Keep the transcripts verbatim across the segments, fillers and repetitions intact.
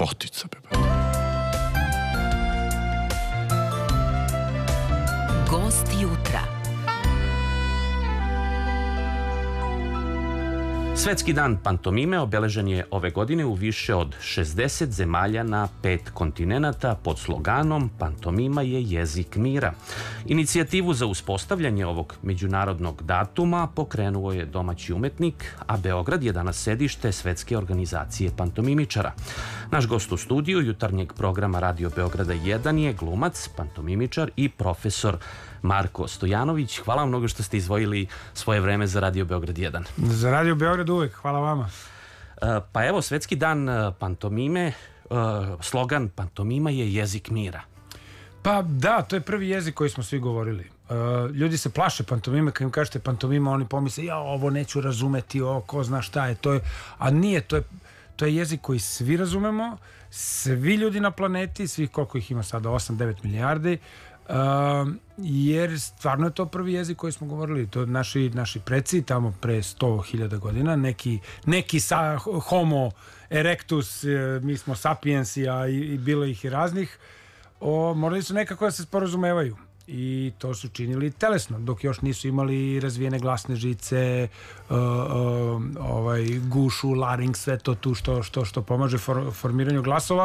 Lepotica, bebe. Gost jutra. Svetski dan pantomime obeležen je ove godine u više od šezdeset zemalja na pet kontinenata pod sloganom Pantomima je jezik mira. Inicijativu za uspostavljanje ovog međunarodnog datuma pokrenuo je domaći umetnik, a Beograd je danas sedište Svetske organizacije pantomimičara. Naš gost u studiju jutarnjeg programa Radio Beograda jedan je glumac, pantomimičar i profesor Marko Stojanović. Hvala vam mnogo što ste izdvojili svoje vreme za Radio Beograd jedan. Za Radio Beograd uvek, hvala vama. Pa evo, Svetski dan pantomime, slogan pantomima je jezik mira. Pa da, to je prvi jezik koji smo svi govorili. Ljudi se plaše pantomime, kad im kažete pantomima, oni pomisle, ja ovo neću razumeti, o, ko zna šta je, to je, a nije, to je, to je jezik koji svi razumemo, svi ljudi na planeti, svih koliko ih ima sada, osam devet milijardi, Uh, jer stvarno je to prvi jezik koji smo govorili, to naši, naši preci tamo pre sto hiljada godina, neki, neki sa, homo erectus, mi smo sapiensi, a i, i bilo ih i raznih, o, morali su nekako da se sporazumevaju i to su činili telesno, dok još nisu imali razvijene glasne žice, uh, uh, ovaj, gušu, laring, sve to tu što, što, što pomaže for, formiranju glasova.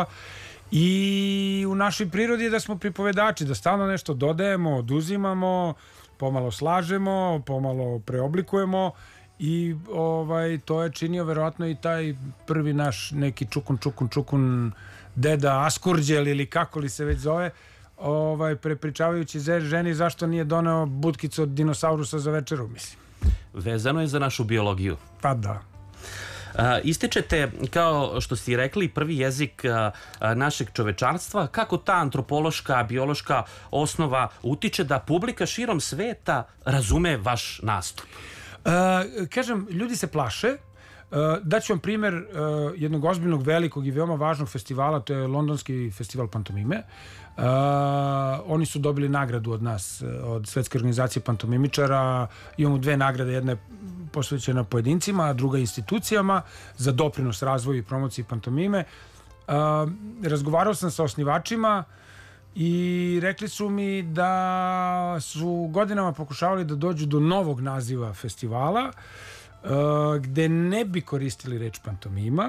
I u našoj prirodi je da smo pripovedači, da stalno nešto dodajemo, oduzimamo, pomalo slažemo, pomalo preoblikujemo i ovaj, to je činio verovatno i taj prvi naš neki čukun, čukun, čukun deda Askurđel ili kako li se već zove, ovaj, prepričavajući ženi zašto nije doneo butkicu od dinosaurusa za večeru, mislim. Vezano je za našu biologiju. Pa da. Uh, ističete, kao što ste rekli, prvi jezik uh, našeg čovečanstva. Kako ta antropološka, biološka osnova utiče da publika širom sveta razume vaš nastup? Uh, kažem, ljudi se plaše. Uh, daću vam primjer uh, jednog ozbiljnog, velikog i veoma važnog festivala, to je Londonski festival pantomime. Uh, oni su dobili nagradu od nas, od Svetske organizacije pantomimičara. Imamo dve nagrade, jedna je posvećena pojedincima, a druga institucijama za doprinos razvoju i promociji pantomime. Uh, razgovarao sam sa osnivačima i rekli su mi da su godinama pokušavali da dođu do novog naziva festivala, Uh, gde ne bi koristili reč pantomima,